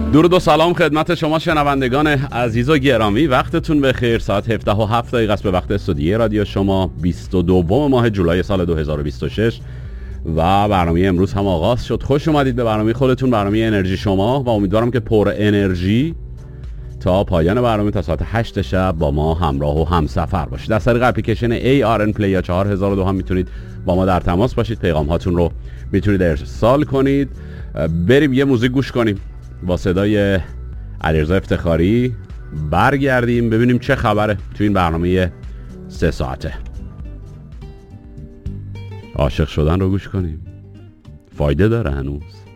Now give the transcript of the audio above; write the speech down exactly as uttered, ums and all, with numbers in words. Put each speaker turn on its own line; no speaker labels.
درود و سلام خدمت شما شنوندگان عزیز و گرامی، وقتتون بخیر. ساعت هفده و هفت دقیقه است به وقت استودیوی رادیو شما، بیست و دو ماه جولای سال دو هزار و بیست و شش و برنامه امروز هم آغاز شد. خوش اومدید به برنامه خودتون، برنامه انرژی شما، و امیدوارم که پر انرژی تا پایان برنامه تا ساعت هشت شب با ما همراه و همسفر باشید. از طریق اپلیکیشن ای آر ان پلی یا چهار هزار و دو هم میتونید با ما در تماس باشید، پیغام هاتون رو میتونید ارسال کنید. بریم یه موزیک گوش کنیم با صدای علیرضا افتخاری، برگردیم ببینیم چه خبره تو این برنامه سه ساعته. عاشق شدن رو گوش کنیم، فایده داره هنوز.